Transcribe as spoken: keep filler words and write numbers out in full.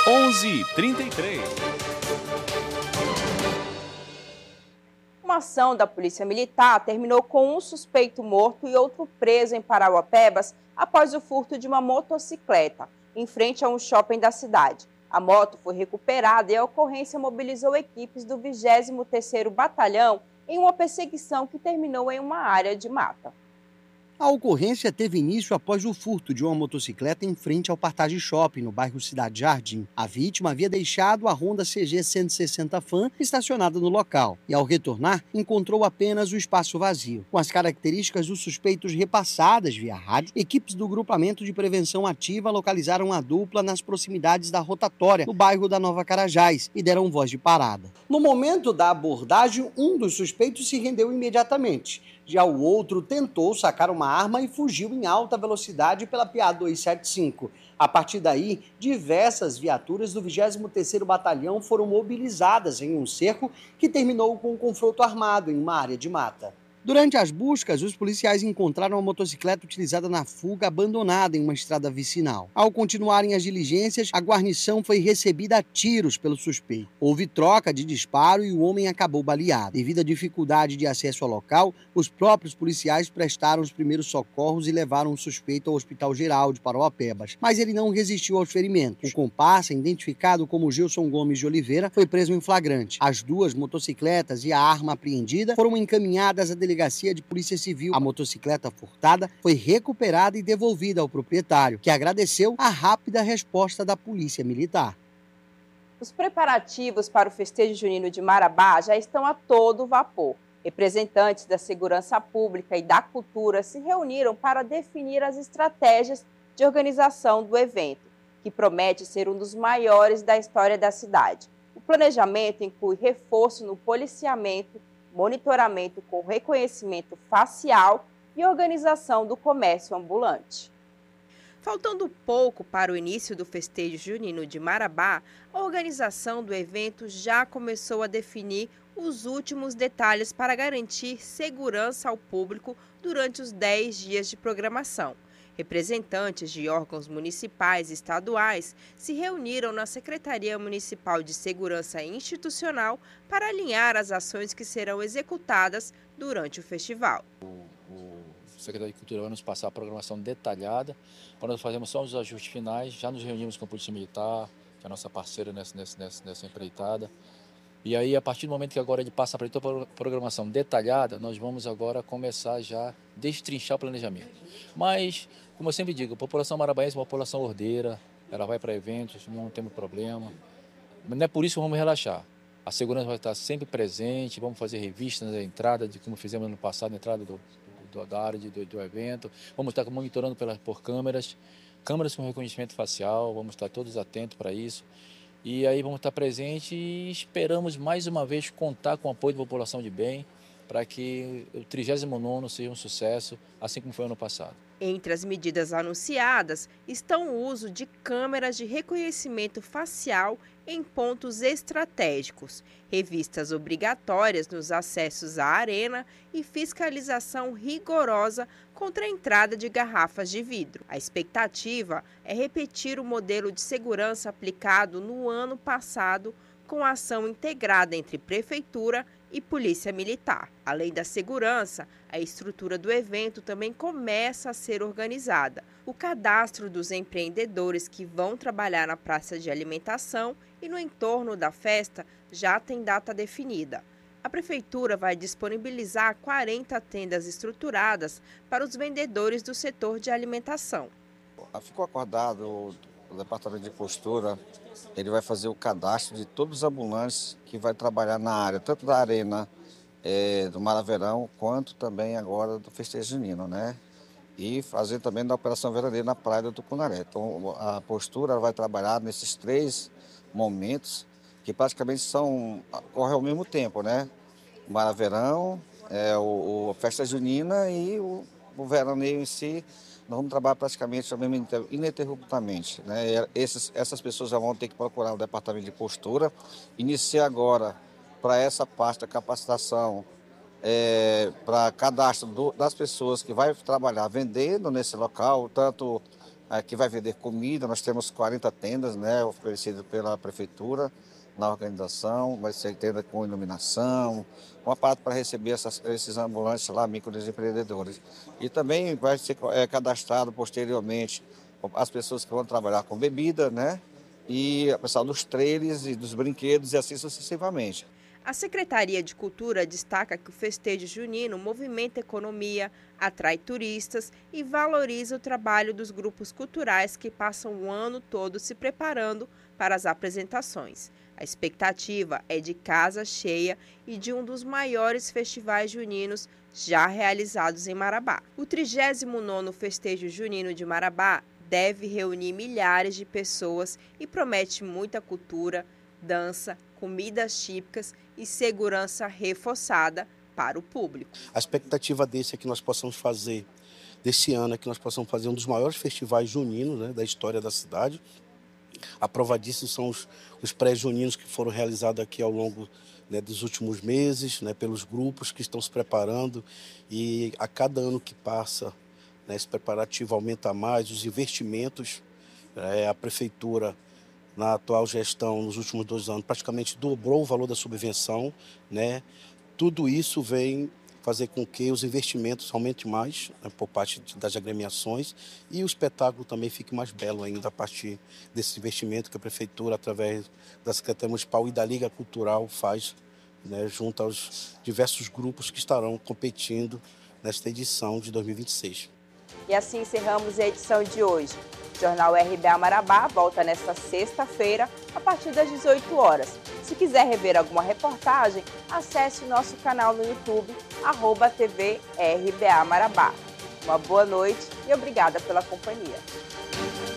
onze e trinta e três. Uma ação da Polícia Militar terminou com um suspeito morto e outro preso em Parauapebas após o furto de uma motocicleta, em frente a um shopping da cidade. A moto foi recuperada e a ocorrência mobilizou equipes do vigésimo terceiro Batalhão em uma perseguição que terminou em uma área de mata. A ocorrência teve início após o furto de uma motocicleta em frente ao Partage Shopping, no bairro Cidade Jardim. A vítima havia deixado a Honda C G cento e sessenta Fan estacionada no local e, ao retornar, encontrou apenas o espaço vazio. Com as características dos suspeitos repassadas via rádio, equipes do Grupamento de Prevenção Ativa localizaram a dupla nas proximidades da rotatória, no bairro da Nova Carajás, e deram voz de parada. No momento da abordagem, um dos suspeitos se rendeu imediatamente. Já o outro tentou sacar uma arma e fugiu em alta velocidade pela P A duzentos e setenta e cinco. A partir daí, diversas viaturas do vigésimo terceiro Batalhão foram mobilizadas em um cerco que terminou com um confronto armado em uma área de mata. Durante as buscas, os policiais encontraram a motocicleta utilizada na fuga abandonada em uma estrada vicinal. Ao continuarem as diligências, a guarnição foi recebida a tiros pelo suspeito. Houve troca de disparo e o homem acabou baleado. Devido à dificuldade de acesso ao local, os próprios policiais prestaram os primeiros socorros e levaram o suspeito ao Hospital Geral de Parauapebas, mas ele não resistiu aos ferimentos. O comparsa, identificado como Gilson Gomes de Oliveira, foi preso em flagrante. As duas motocicletas e a arma apreendida foram encaminhadas à delegacia Delegacia de Polícia Civil. A motocicleta furtada foi recuperada e devolvida ao proprietário, que agradeceu a rápida resposta da Polícia Militar. Os preparativos para o festejo junino de Marabá já estão a todo vapor. Representantes da segurança pública e da cultura se reuniram para definir as estratégias de organização do evento, que promete ser um dos maiores da história da cidade. O planejamento inclui reforço no policiamento, monitoramento com reconhecimento facial e organização do comércio ambulante. Faltando pouco para o início do festejo junino de Marabá, a organização do evento já começou a definir os últimos detalhes para garantir segurança ao público durante os dez dias de programação. Representantes de órgãos municipais e estaduais se reuniram na Secretaria Municipal de Segurança Institucional para alinhar as ações que serão executadas durante o festival. O, o secretário de Cultura vai nos passar a programação detalhada, para nós fazermos só os ajustes finais. Já nos reunimos com a Polícia Militar, que é a nossa parceira nessa, nessa, nessa empreitada. E aí, a partir do momento que agora ele passa para a programação detalhada, nós vamos agora começar já a destrinchar o planejamento. Mas, como eu sempre digo, a população marabaense é uma população ordeira, ela vai para eventos, não temos problema. Mas não é por isso que vamos relaxar. A segurança vai estar sempre presente, vamos fazer revistas na entrada, de como fizemos no passado, na entrada do, do, da área de, do, do evento. Vamos estar monitorando pela, por câmeras, câmeras com reconhecimento facial, vamos estar todos atentos para isso. E aí vamos estar presentes e esperamos mais uma vez contar com o apoio da população de bem para que o trigésimo nono seja um sucesso, assim como foi ano passado. Entre as medidas anunciadas estão o uso de câmeras de reconhecimento facial em pontos estratégicos, revistas obrigatórias nos acessos à arena e fiscalização rigorosa contra a entrada de garrafas de vidro. A expectativa é repetir o modelo de segurança aplicado no ano passado, com a ação integrada entre Prefeitura e Polícia Militar. Além da segurança, a estrutura do evento também começa a ser organizada. O cadastro dos empreendedores que vão trabalhar na praça de alimentação e no entorno da festa já tem data definida. A Prefeitura vai disponibilizar quarenta tendas estruturadas para os vendedores do setor de alimentação. Ficou acordado o Departamento de Postura, ele vai fazer o cadastro de todos os ambulantes que vai trabalhar na área, tanto da arena é, do Maraverão, quanto também agora do festejo junino, né? E fazer também da Operação Veraneira na Praia do Tucunaré. Então, a Postura vai trabalhar nesses três momentos, que praticamente são, ocorrem ao mesmo tempo, né? O Maraverão, é, o, o a festa junina e o, o veraneio em si. Nós vamos trabalhar praticamente ininterruptamente, né? Esses, essas pessoas já vão ter que procurar o Departamento de Postura, iniciar agora para essa parte da capacitação, é, para cadastro do, das pessoas que vai trabalhar vendendo nesse local, tanto que vai vender comida. Nós temos quarenta tendas, né, oferecidas pela prefeitura na organização. Vai ser tenda com iluminação, um aparato para receber essas, esses ambulantes lá, microempreendedores. E também vai ser é, cadastrado posteriormente as pessoas que vão trabalhar com bebida, né, e o pessoal dos trailers e dos brinquedos e assim sucessivamente. A Secretaria de Cultura destaca que o festejo junino movimenta a economia, atrai turistas e valoriza o trabalho dos grupos culturais que passam o ano todo se preparando para as apresentações. A expectativa é de casa cheia e de um dos maiores festivais juninos já realizados em Marabá. O trigésimo nono Festejo Junino de Marabá deve reunir milhares de pessoas e promete muita cultura, dança, comidas típicas e segurança reforçada para o público. A expectativa desse é que nós possamos fazer, desse ano, é que nós possamos fazer um dos maiores festivais juninos, né, da história da cidade. A prova disso são os, os pré-juninos que foram realizados aqui ao longo, né, dos últimos meses, né, pelos grupos que estão se preparando, e a cada ano que passa, né, esse preparativo aumenta mais, os investimentos, é, a prefeitura, na atual gestão, nos últimos dois anos, praticamente dobrou o valor da subvenção, né? Tudo isso vem fazer com que os investimentos aumentem mais, né, por parte das agremiações, e o espetáculo também fique mais belo ainda a partir desse investimento que a prefeitura, através da Secretaria Municipal e da Liga Cultural, faz, né, junto aos diversos grupos que estarão competindo nesta edição de dois mil e vinte e seis. E assim encerramos a edição de hoje. O Jornal R B A Marabá volta nesta sexta-feira, a partir das dezoito horas. Se quiser rever alguma reportagem, acesse o nosso canal no YouTube, arroba T V R B A Marabá. Uma boa noite e obrigada pela companhia.